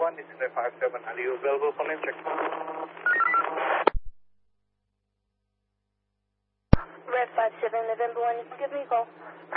1, this is 57. Are you available for name check? Red 57, November 1, you can give me a call.